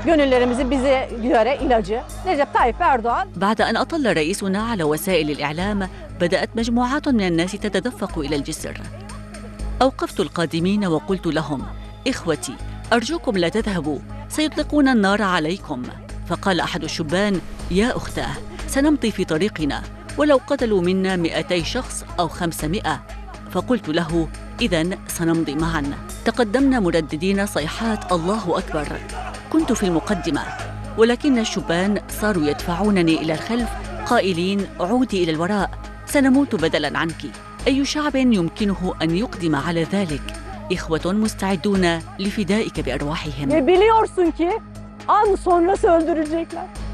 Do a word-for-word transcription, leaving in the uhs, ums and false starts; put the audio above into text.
gönüllerimizi bize göre ilacı Recep Tayyip Erdoğan. بعد أن أطل رئيسنا على وسائل الإعلام بدأت مجموعات من الناس تتدفق إلى الجسر. أوقفت القادمين وقلت لهم: إخوتي أرجوكم لا تذهبوا، سيطلقون النار عليكم. فقال أحد الشبان: يا أختاه سنمضي في طريقنا ولو قتلوا منا مئتي شخص أو خمسمائة. فقلت له: إذن سنمضي معا. تقدمنا مرددين صيحات الله أكبر. كنت في المقدمة، ولكن الشبان صاروا يدفعونني إلى الخلف قائلين: عودي إلى الوراء، سنموت بدلاً عنك. أي شعب يمكنه أن يقدم على ذلك؟ إخوة مستعدون لفدائك بأرواحهم. Ve biliyorsun ki an sonrası öldürecekler.